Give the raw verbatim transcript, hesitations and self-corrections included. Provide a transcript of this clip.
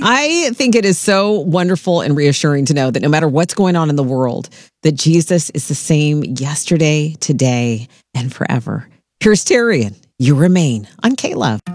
I think it is so wonderful and reassuring to know that no matter what's going on in the world, that Jesus is the same yesterday, today, and forever. Here's Terry, and you remain on K-Love.